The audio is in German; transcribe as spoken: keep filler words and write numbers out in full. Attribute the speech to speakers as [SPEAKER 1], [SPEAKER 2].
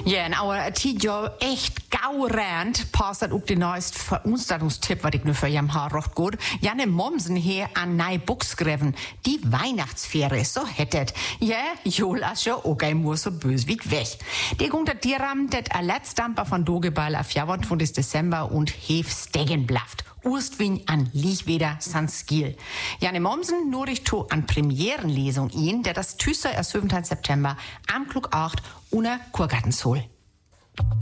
[SPEAKER 1] Ja, in our Tidio echt gaurend passt auch den neuesten Veranstaltungstipp, was ich nur für jam Haar rocht gut. Janne Mommsen hier an nei Buchs greven. Die Weihnachtsfähre, so hättet. Ja, Jol as ja auch ein Mur so bös wie weg. Die gungt dat Dieram, det a Letzdamper von Dogeball auf vierundzwanzigsten Dezember und hef Stegen blafft. Urstwin an Lichweder Sanskil. Janne Mommsen nur ich to an Premierenlesung ihn, der das Tüsser erst siebzehnten September am Klug acht ohne Kurgartenzoll.